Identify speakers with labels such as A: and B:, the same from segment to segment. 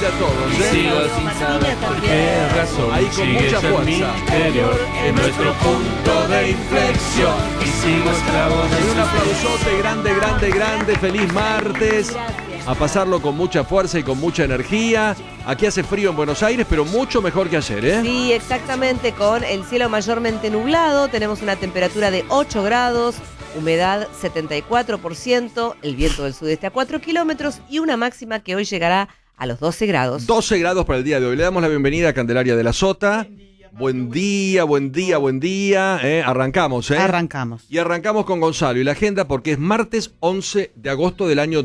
A: responde a todos, ¿eh?
B: Sigo sin saber por qué razón.
A: Ahí con
B: sigues
A: mucha
B: en mi
A: fuerza.
B: interior, en nuestro punto de inflexión. Y sigo esclavo de
A: Un
B: sus
A: aplausote grande, grande, grande. Feliz martes. A pasarlo con mucha fuerza y con mucha energía. Aquí hace frío en Buenos Aires, pero mucho mejor que ayer, ¿eh?
C: Sí, exactamente, con el cielo mayormente nublado, tenemos una temperatura de 8 grados, humedad 74%, el viento del sudeste a 4 kilómetros y una máxima que hoy llegará a los 12 grados.
A: 12 grados para el día de hoy. Le damos la bienvenida a Candelaria de la Sota. Buen día, buen día, buen día. Arrancamos, ¿eh?
D: Arrancamos.
A: Y arrancamos con Gonzalo y la agenda porque es martes 11 de agosto del año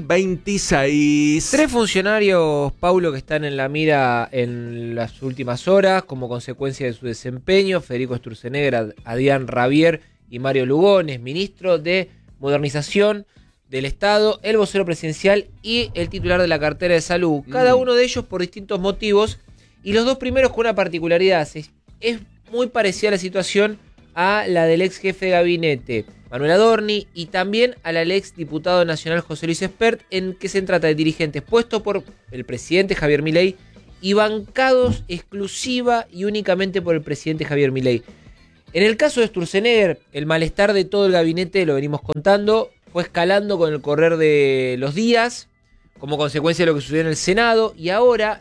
A: 2026.
B: 3 funcionarios, Paulo, que están en la mira en las últimas horas como consecuencia de su desempeño: Federico Sturzenegger, Adrián Rabier y Mario Lugones, ministro de Modernización del Estado, el vocero presidencial y el titular de la cartera de salud. Cada uno de ellos por distintos motivos, y los dos primeros con una particularidad. Es muy parecida la situación a la del ex jefe de gabinete, Manuel Adorni, y también a la del ex diputado nacional José Luis Espert, en que se trata de dirigentes puestos por el presidente Javier Milei y bancados exclusiva y únicamente por el presidente Javier Milei. En el caso de Sturzenegger, el malestar de todo el gabinete, lo venimos contando, fue escalando con el correr de los días, como consecuencia de lo que sucedió en el Senado, y ahora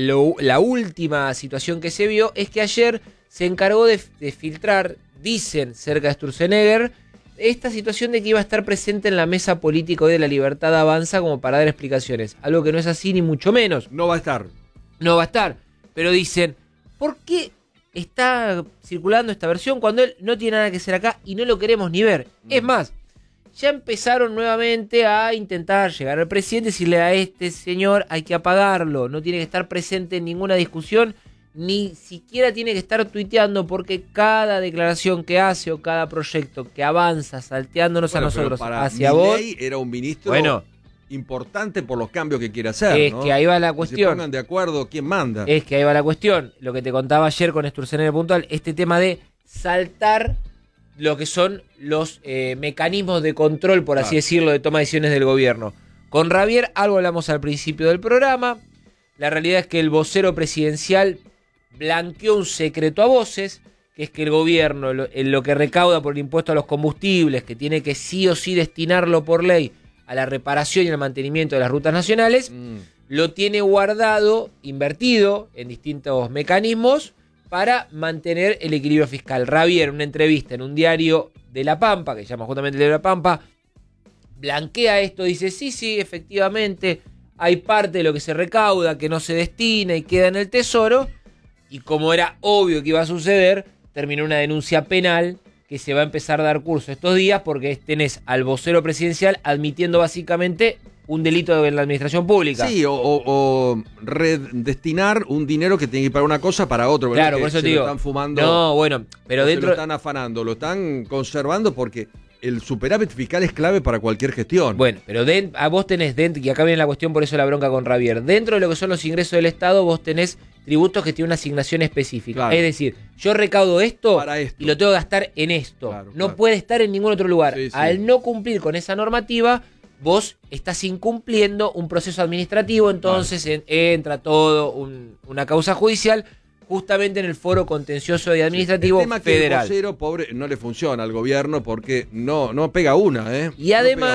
B: la última situación que se vio es que ayer se encargó de filtrar, dicen cerca de Sturzenegger, esta situación de que iba a estar presente en la mesa política de La Libertad Avanza como para dar explicaciones, algo que no es así ni mucho menos.
A: No va a estar.
B: No va a estar, pero dicen, ¿por qué está circulando esta versión cuando él no tiene nada que hacer acá y no lo queremos ni ver? Es más, ya empezaron nuevamente a intentar llegar al presidente y decirle: a este señor hay que apagarlo, no tiene que estar presente en ninguna discusión, ni siquiera tiene que estar tuiteando, porque cada declaración que hace o cada proyecto que avanza salteándonos a nosotros hacia vos,
A: era un ministro importante por los cambios que quiere hacer,
B: es
A: ¿no?
B: que ahí va la
A: Que
B: cuestión.
A: se pongan de acuerdo quién manda.
B: Es que ahí va la cuestión. Lo que te contaba ayer con Sturzenegger puntual, este tema de saltar lo que son los mecanismos de control, por así decirlo, de toma de decisiones del gobierno. Con Rabier, algo hablamos al principio del programa. La realidad es que el vocero presidencial blanqueó un secreto a voces, que es que el gobierno, lo que recauda por el impuesto a los combustibles, que tiene que sí o sí destinarlo por ley a la reparación y al mantenimiento de las rutas nacionales, lo tiene guardado, invertido en distintos mecanismos para mantener el equilibrio fiscal. Rabier, en una entrevista en un diario de La Pampa, que se llama justamente el diario de La Pampa, blanquea esto, dice: sí, efectivamente, hay parte de lo que se recauda que no se destina y queda en el tesoro, y como era obvio que iba a suceder, terminó una denuncia penal que se va a empezar a dar curso estos días, porque tenés al vocero presidencial admitiendo básicamente un delito en la administración pública.
A: Sí, o redestinar un dinero que tiene que ir para una cosa para otro.
B: Claro, por eso te digo.
A: Lo están fumando.
B: No, bueno, pero dentro.
A: Lo están afanando, lo están conservando porque el superávit fiscal es clave para cualquier gestión.
B: Bueno, pero a vos tenés dentro, y acá viene la cuestión, por eso la bronca con Rabier. Dentro de lo que son los ingresos del Estado, vos tenés tributos que tienen una asignación específica. Claro. Es decir, yo recaudo esto y lo tengo que gastar en esto. No puede estar en ningún otro lugar. Sí. Al no cumplir con esa normativa, vos estás incumpliendo un proceso administrativo, entonces entra todo una causa judicial justamente en el foro contencioso y administrativo federal.
A: Que el vocero, pobre, no le funciona al gobierno porque no pega una, ¿eh?
B: Y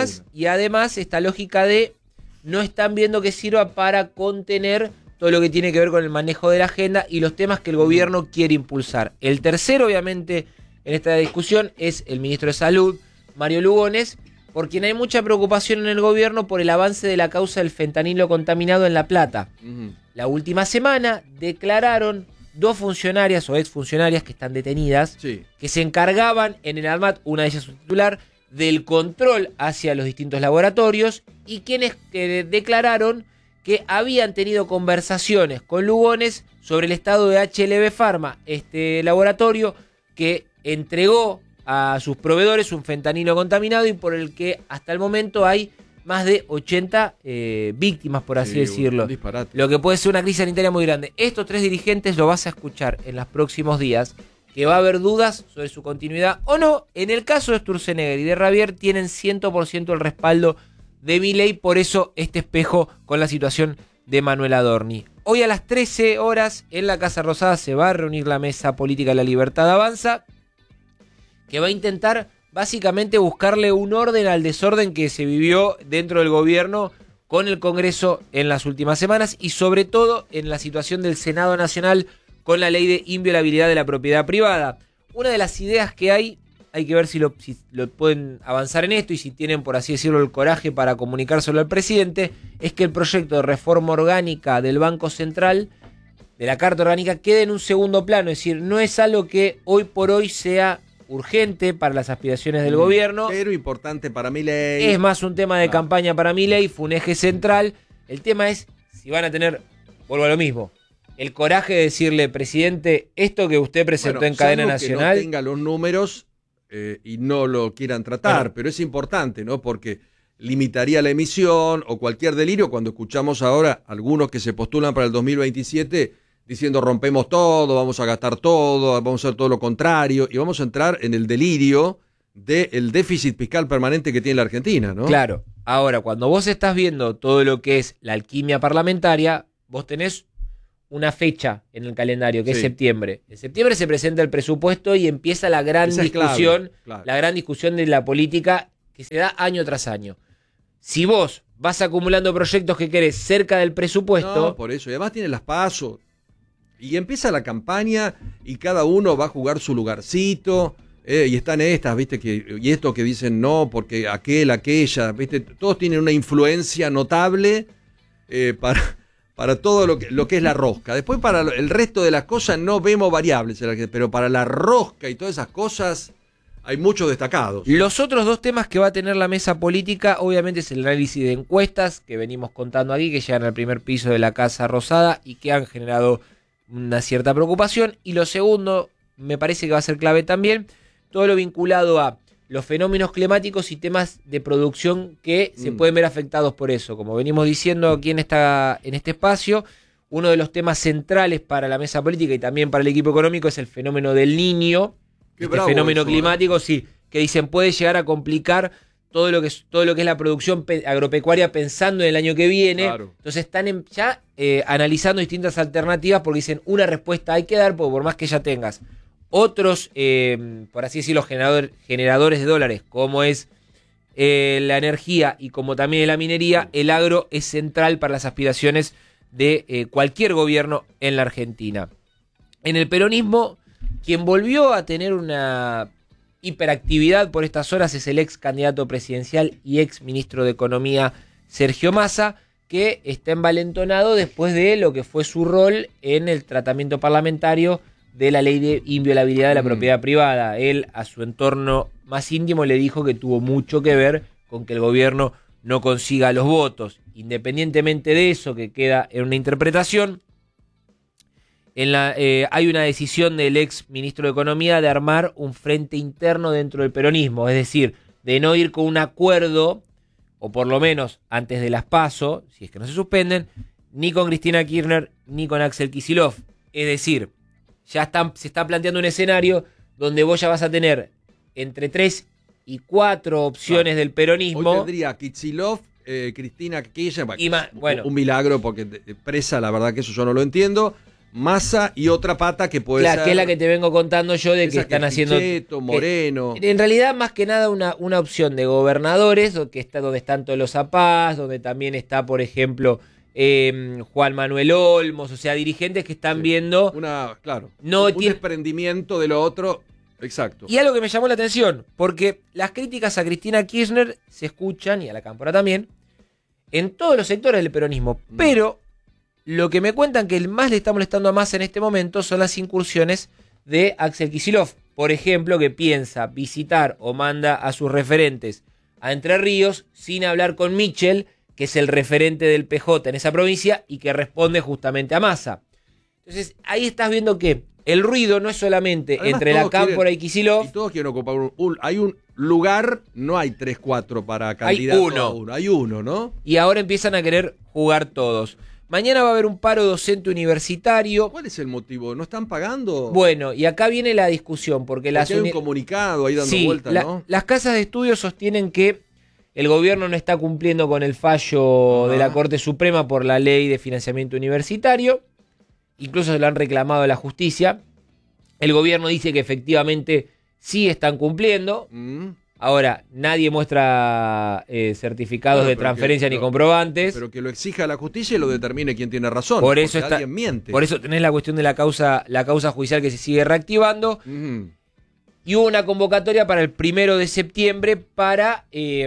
B: además esta lógica de no están viendo que sirva para contener todo lo que tiene que ver con el manejo de la agenda y los temas que el gobierno quiere impulsar. El tercero, obviamente, en esta discusión es el ministro de Salud, Mario Lugones, por quien hay mucha preocupación en el gobierno por el avance de la causa del fentanilo contaminado en La Plata. La última semana declararon 2 funcionarias o exfuncionarias que están detenidas, que se encargaban en el ANMAT, una de ellas su titular, del control hacia los distintos laboratorios, y quienes declararon que habían tenido conversaciones con Lugones sobre el estado de HLB Pharma, este laboratorio que entregó a sus proveedores un fentanilo contaminado y por el que hasta el momento hay más de 80 víctimas, por así decirlo. Lo que puede ser una crisis sanitaria muy grande. Estos 3 dirigentes lo vas a escuchar en los próximos días, que va a haber dudas sobre su continuidad o no. En el caso de Sturzenegger y de Rabier tienen 100% el respaldo de Milei, por eso este espejo con la situación de Manuel Adorni. Hoy a las 13 horas en la Casa Rosada se va a reunir la Mesa Política de la Libertad Avanza, que va a intentar básicamente buscarle un orden al desorden que se vivió dentro del gobierno con el Congreso en las últimas semanas y sobre todo en la situación del Senado Nacional con la ley de inviolabilidad de la propiedad privada. Una de las ideas que hay que ver si lo pueden avanzar en esto y si tienen, por así decirlo, el coraje para comunicárselo al presidente, es que el proyecto de reforma orgánica del Banco Central, de la Carta Orgánica, quede en un segundo plano. Es decir, no es algo que hoy por hoy sea urgente para las aspiraciones del gobierno.
A: Pero importante para Milei.
B: Es más un tema de campaña para Milei, fue un eje central. El tema es si van a tener, vuelvo a lo mismo, el coraje de decirle, presidente, esto que usted presentó en cadena nacional.
A: Que no tenga los números y no lo quieran tratar,
B: Bueno,
A: pero es importante, ¿no? Porque limitaría la emisión o cualquier delirio cuando escuchamos ahora algunos que se postulan para el 2027 diciendo rompemos todo, vamos a gastar todo, vamos a hacer todo lo contrario y vamos a entrar en el delirio del déficit fiscal permanente que tiene la Argentina, ¿no?
B: Claro. Ahora, cuando vos estás viendo todo lo que es la alquimia parlamentaria, vos tenés una fecha en el calendario, que es septiembre. En septiembre se presenta el presupuesto y empieza la gran discusión,
A: claro.
B: La gran discusión de la política que se da año tras año. Si vos vas acumulando proyectos que querés cerca del presupuesto...
A: No, por eso. Y además tiene las PASO. Y empieza la campaña y cada uno va a jugar su lugarcito. Y están estas, ¿viste? Y esto que dicen no, porque aquella, ¿viste? Todos tienen una influencia notable para todo lo que es la rosca. Después para el resto de las cosas no vemos variables, pero para la rosca y todas esas cosas hay muchos destacados.
B: Los otros dos temas que va a tener la mesa política, obviamente, es el análisis de encuestas que venimos contando aquí, que llegan al primer piso de la Casa Rosada y que han generado una cierta preocupación. Y lo segundo, me parece que va a ser clave también, todo lo vinculado a los fenómenos climáticos y temas de producción que se pueden ver afectados por eso. Como venimos diciendo aquí en este espacio, uno de los temas centrales para la mesa política y también para el equipo económico es el fenómeno del Niño, fenómeno
A: eso,
B: climático, sí, que dicen puede llegar a complicar todo lo que es la producción agropecuaria pensando en el año que viene.
A: Claro.
B: Entonces están analizando distintas alternativas porque dicen una respuesta hay que dar, porque por más que ya tengas otros, por así decirlo, generadores de dólares, como es la energía y como también la minería, el agro es central para las aspiraciones de cualquier gobierno en la Argentina. En el peronismo, quien volvió a tener una hiperactividad por estas horas es el ex candidato presidencial y ex ministro de Economía, Sergio Massa, que está envalentonado después de lo que fue su rol en el tratamiento parlamentario de la ley de inviolabilidad de la propiedad privada. Él a su entorno más íntimo le dijo que tuvo mucho que ver con que el gobierno no consiga los votos. Independientemente de eso, que queda en una interpretación, hay una decisión del ex ministro de Economía de armar un frente interno dentro del peronismo, es decir, de no ir con un acuerdo, o por lo menos antes de las PASO, si es que no se suspenden, ni con Cristina Kirchner ni con Axel Kicillof. Es decir, ya se está planteando un escenario donde vos ya vas a tener entre 3 y 4 opciones del peronismo.
A: Hoy tendría Kicillof, Cristina Kirchner,
B: bueno,
A: un milagro porque presa, la verdad que eso yo no lo entiendo. Massa y otra pata que puede ser...
B: que es la que te vengo contando yo de que están
A: que
B: haciendo...
A: Pichetto, Moreno...
B: En realidad, más que nada, una opción de gobernadores, donde están todos los Zapaz, donde también está, por ejemplo, Juan Manuel Olmos, o sea, dirigentes que están viendo... un
A: desprendimiento de lo otro, exacto.
B: Y algo que me llamó la atención, porque las críticas a Cristina Kirchner se escuchan, y a la Cámpora también, en todos los sectores del peronismo, pero... Lo que me cuentan que el más le está molestando a Massa en este momento son las incursiones de Axel Kicillof. Por ejemplo, que piensa visitar o manda a sus referentes a Entre Ríos sin hablar con Michel, que es el referente del PJ en esa provincia y que responde justamente a Massa. Entonces, ahí estás viendo que el ruido no es solamente además, entre la Cámpora y Kicillof.
A: Y todos quieren ocupar hay un lugar, no hay 3, 4 para candidato. Hay uno, ¿no?
B: Y ahora empiezan a querer jugar todos. Mañana va a haber un paro docente universitario.
A: ¿Cuál es el motivo? ¿No están pagando?
B: Bueno, y acá viene la discusión, porque
A: hay un comunicado ahí dando vueltas, ¿no?
B: Las casas de estudio sostienen que el gobierno no está cumpliendo con el fallo de la Corte Suprema por la ley de financiamiento universitario. Incluso se lo han reclamado a la justicia. El gobierno dice que efectivamente sí están cumpliendo. Ahora, nadie muestra certificados de transferencia ni comprobantes.
A: Pero que lo exija la justicia y lo determine quién tiene razón.
B: Por eso
A: alguien miente.
B: Por eso tenés la cuestión de la causa judicial que se sigue reactivando. Y hubo una convocatoria para el 1 de septiembre para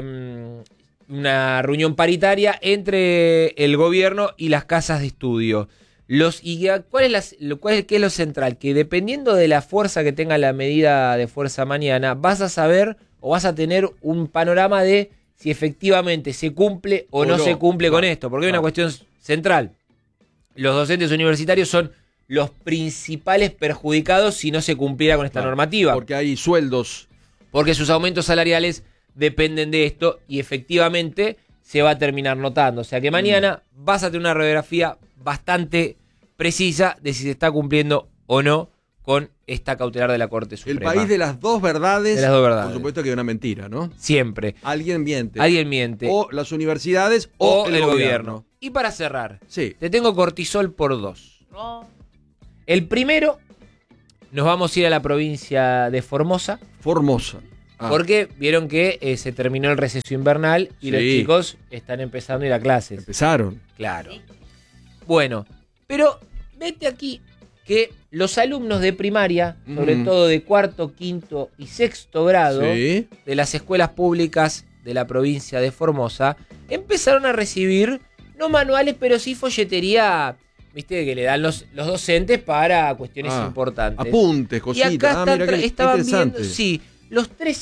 B: una reunión paritaria entre el gobierno y las casas de estudio. ¿Qué es lo central? Que dependiendo de la fuerza que tenga la medida de fuerza mañana, vas a saber o vas a tener un panorama de si efectivamente se cumple o no se cumple con esto. Porque hay una cuestión central. Los docentes universitarios son los principales perjudicados si no se cumpliera con esta normativa.
A: Porque hay sueldos.
B: Porque sus aumentos salariales dependen de esto y efectivamente se va a terminar notando. O sea que mañana vas a tener una radiografía bastante precisa de si se está cumpliendo o no con esta cautelar de la Corte Suprema.
A: El país de las dos verdades.
B: De las dos verdades.
A: Por supuesto que es una mentira, ¿no?
B: Siempre.
A: Alguien miente.
B: Alguien miente.
A: O las universidades o el gobierno.
B: Y para cerrar,
A: sí,
B: te tengo cortisol por 2. El primero, nos vamos a ir a la provincia de Formosa.
A: Formosa.
B: Porque vieron que se terminó el receso invernal y los chicos están empezando a ir a clases.
A: Empezaron.
B: Claro. Bueno, pero vete aquí que los alumnos de primaria, sobre todo de cuarto, quinto y sexto grado de las escuelas públicas de la provincia de Formosa, empezaron a recibir, no manuales, pero sí folletería, viste, que le dan los docentes para cuestiones importantes.
A: Apuntes, cositas.
B: Y acá estaban
A: interesante.
B: viendo, los tres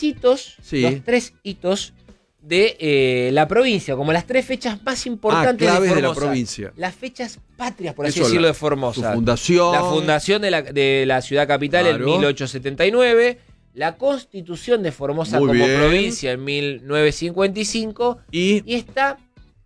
B: hitos de la provincia, como las 3 fechas más importantes
A: claves
B: de Formosa.
A: De la provincia.
B: Las fechas patrias, por así decirlo, de Formosa.
A: Su fundación.
B: La fundación de la ciudad capital en 1879. La constitución de Formosa como provincia en 1955. Y está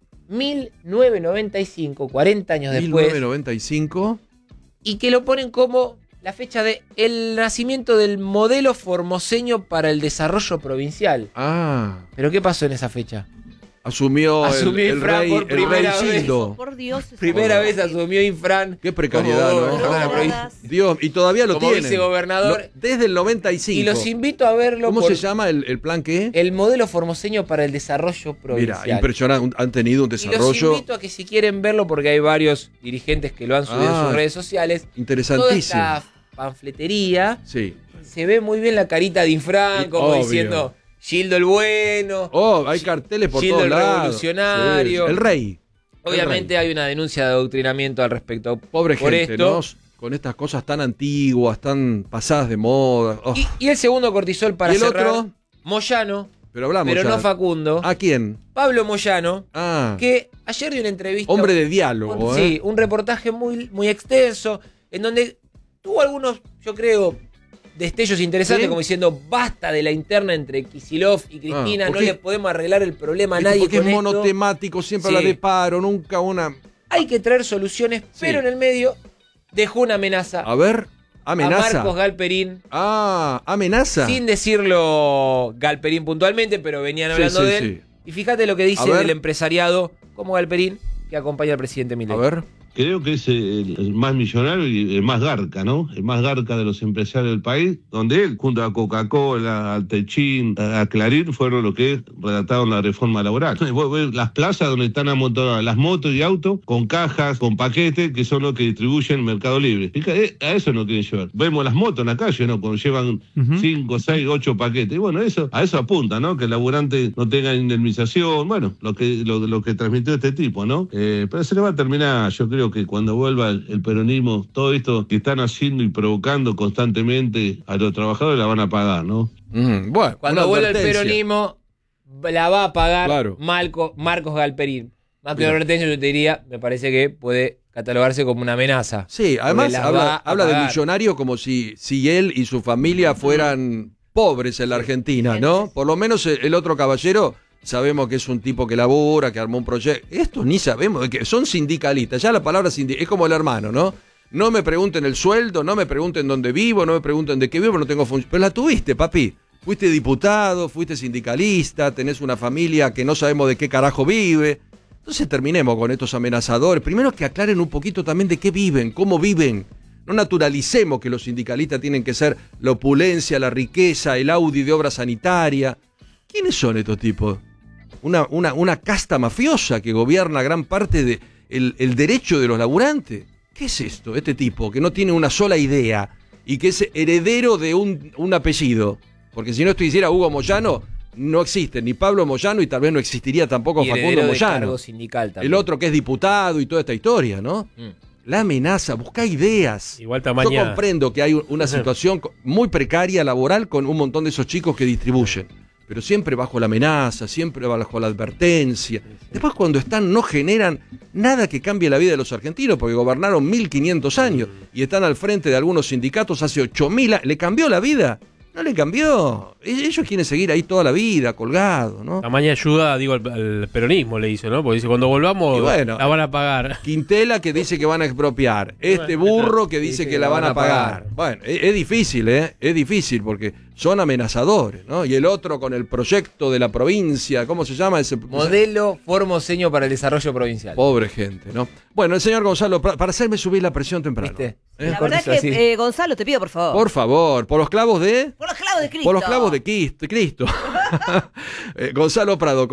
B: 1995, 40 años después.
A: 1995.
B: Y que lo ponen como la fecha de el nacimiento del modelo formoseño para el desarrollo provincial. ¿Pero qué pasó en esa fecha?
A: Asumió el rey,
B: por primera vez.
C: Por Dios.
B: Primera vez asumió Infran.
A: Qué precariedad, ¿no? Dios, y todavía lo tiene.
B: Como vicegobernador.
A: Desde el 95.
B: Y los invito a verlo.
A: ¿Cómo se llama el plan qué?
B: El modelo formoseño para el desarrollo provincial.
A: Mira, impresionante. Han tenido un desarrollo.
B: Y los invito a que si quieren verlo, porque hay varios dirigentes que lo han subido en sus redes sociales.
A: Interesantísimo.
B: Toda esta panfletería.
A: Sí.
B: Se ve muy bien la carita de Infran, como diciendo Gildo el bueno.
A: Hay carteles por
B: Gildo
A: todos
B: el
A: lados.
B: revolucionario.
A: Sí. El rey.
B: Obviamente hay una denuncia de adoctrinamiento al respecto.
A: Pobre
B: por
A: gente,
B: esto.
A: ¿no? Con estas cosas tan antiguas, tan pasadas de moda.
B: Y el segundo cortisol para cerrar.
A: Otro?
B: Moyano.
A: Pero hablamos
B: Pero
A: ya.
B: no Facundo.
A: ¿A quién?
B: Pablo Moyano. Que ayer dio una entrevista.
A: Hombre de diálogo.
B: Sí, un reportaje muy, muy extenso. En donde tuvo algunos, yo creo, destellos interesantes, como diciendo, basta de la interna entre Kicillof y Cristina, no le podemos arreglar el problema a nadie.
A: Porque
B: con
A: es
B: esto.
A: monotemático, siempre habla de paro, nunca una.
B: Hay que traer soluciones, pero en el medio dejó una amenaza.
A: A ver, amenaza.
B: A Marcos Galperín.
A: Amenaza.
B: Sin decirlo Galperín puntualmente, pero venían hablando de él. Y fíjate lo que dice del empresariado como Galperín, que acompaña al presidente Milei.
A: A ver.
D: Creo que es el más millonario y el más garca, ¿no? El más garca de los empresarios del país, donde él, junto a Coca-Cola, al Techín, a Clarín, fueron los que redactaron la reforma laboral. Vos ves las plazas donde están amontonadas las motos y autos, con cajas, con paquetes, que son los que distribuyen Mercado Libre. Fíjate, a eso no quieren llevar. Vemos las motos en la calle, ¿no? Cuando llevan 5, 6, 8 paquetes. Y bueno, a eso apunta, ¿no? Que el laburante no tenga indemnización, bueno, lo que transmitió este tipo, ¿no? Pero se le va a terminar, yo creo que cuando vuelva el peronismo, todo esto que están haciendo y provocando constantemente a los trabajadores la van a pagar, ¿no?
A: Bueno,
B: cuando vuelva el peronismo, la va a pagar Marcos Galperín. Más que una advertencia, yo te diría, me parece que puede catalogarse como una amenaza.
A: Sí, además habla de millonario como si él y su familia fueran pobres en la Argentina, ¿no? Por lo menos el otro caballero sabemos que es un tipo que labura, que armó un proyecto. Estos ni sabemos de qué. Son sindicalistas. Ya la palabra es como el hermano, ¿no? No me pregunten el sueldo, no me pregunten dónde vivo, no me pregunten de qué vivo, no tengo función. Pero la tuviste, papi. fuiste diputado, fuiste sindicalista, tenés una familia que no sabemos de qué carajo vive. Entonces terminemos con estos amenazadores. Primero que aclaren un poquito también de qué viven, cómo viven. No naturalicemos que los sindicalistas tienen que ser la opulencia, la riqueza, el Audi de obra sanitaria. ¿Quiénes son estos tipos? Una casta mafiosa que gobierna gran parte del derecho de los laburantes. ¿Qué es esto? Este tipo que no tiene una sola idea y que es heredero de un apellido. Porque si no esto hiciera Hugo Moyano, no existe ni Pablo Moyano y tal vez no existiría tampoco
B: Y
A: Facundo
B: heredero de
A: Moyano.
B: cargo sindical también.
A: El otro que es diputado y toda esta historia, ¿no? La amenaza, busca ideas.
E: Igual Tamaña.
A: Yo comprendo que hay una situación muy precaria laboral con un montón de esos chicos que distribuyen, pero siempre bajo la amenaza, siempre bajo la advertencia. Después cuando están no generan nada que cambie la vida de los argentinos, porque gobernaron 1500 años y están al frente de algunos sindicatos hace 8000 años. ¿Le cambió la vida? No le cambió. Ellos quieren seguir ahí toda la vida, colgados, ¿no?
E: Tamaña ayuda, digo, al peronismo le hizo, ¿no? Porque dice, cuando volvamos,
A: Y bueno,
E: la van a pagar.
A: Quintela que dice que van a expropiar. Este burro que dice que la van a pagar. Bueno, es difícil, ¿eh? Es difícil porque son amenazadores, ¿no? Y el otro con el proyecto de la provincia, ¿cómo se llama ese?
B: Modelo Formoseño para el Desarrollo Provincial.
A: Pobre gente, ¿no? Bueno, el señor Gonzalo, para hacerme subir la presión temprano.
B: ¿Viste?
C: La verdad
B: Cortito así.
C: que, Gonzalo, te pido por favor.
A: Por favor, por los clavos de...
C: Por los clavos de Cristo.
A: Por los clavos de Cristo. Gonzalo Prado.